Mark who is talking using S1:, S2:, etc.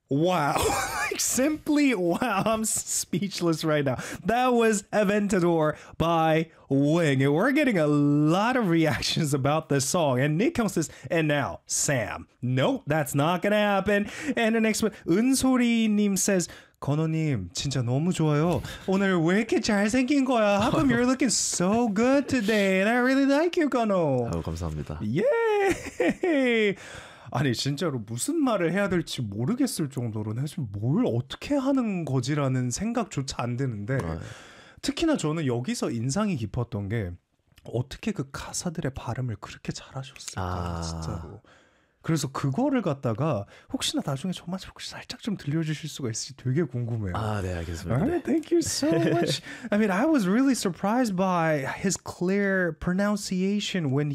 S1: Wow. Like, simply wow. I'm speechless right now. That was Aventador by Wing. And we're getting a lot of reactions about this song. And Nick Young says, and now, Sam. Nope, that's not gonna happen. And the next one, 은소리님 says, 건호님 진짜 너무 좋아요. 오늘 왜 이렇게 잘생긴 거야? How come you're looking so good today? And I really like you, 건호.
S2: 감사합니다.
S1: 예. 아니 진짜로 무슨 말을 해야 될지 모르겠을 정도로 사실 뭘 어떻게 하는 거지라는 생각조차 안 드는데 특히나 저는 여기서 인상이 깊었던 게 어떻게 그 가사들의 발음을 그렇게 잘하셨을까 진짜로. 그래서 그거를 갖다가 혹시나 나중에 정말 혹시 살짝 좀 들려주실 수가 있을지 되게 궁금해요.
S2: 네, 알겠습니다.
S1: All right, thank you so much. I mean, I was really surprised by his clear pronunciation when